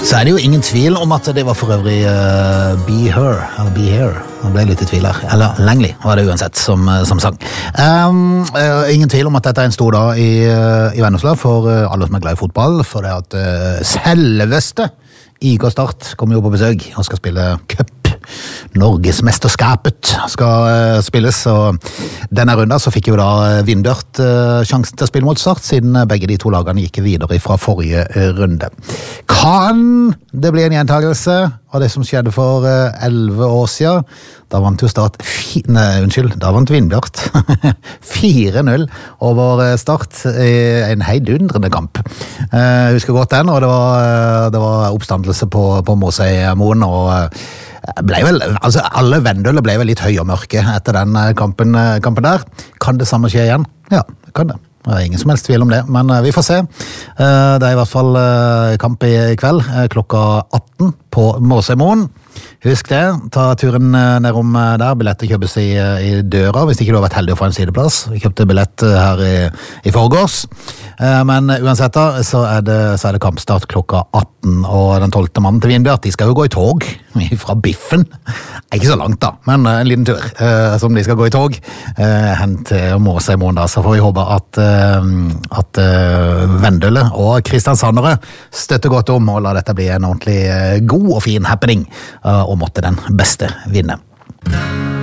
Så det jo ingen tvil om at det var for øvrig Be Here. Nå ble jeg litt i tvil her. Eller Langley var det uansett som sang. Ingen tvil om at dette en stor dag i Vennesla for alle som glad i fotball, for det at selveste IK Start kommer jo på besøk og skal spille cup. Norgesmesterskapet skal spilles, og denne runden så fikk jo da Vindbjart sjansen til å spille mot Start, siden begge de to lagene gikk videre fra forrige runde. Kan det bli en gjentagelse av det som skjedde for 11 år siden? Da vant jo Start, da vant Vindbjart 4-0 over Start i en heidundrende kamp. Jeg husker godt den, og det var oppstandelse på Måsøymoen, og alle Vendøle ble vel litt høy og mørke etter den kampen der. Kan det samme skje igjen? Ja, det kan det. Det ingen som helst tvil om det, men vi får se. Det i hvert fall kamp i kveld, klokka 18 på Måsøymoen. Husk det, ta turen nedom der, billetter kjøpes i døra, hvis ikke du har vært heldig å få en sideplass. Vi kjøpte billett her i forgårs, men uansett da, så er det kampstart klokka 18, og den 12. mannen til Vindbjart, de skal jo gå i tog fra Biffen. Ikke så langt da, men en liten tur som de skal gå i tog hen til Måsøymoen da, så får vi håpe at Vendøle og Kristiansandere støtter godt om og la dette bli en ordentlig god og fin happening, og måtte den beste vinne.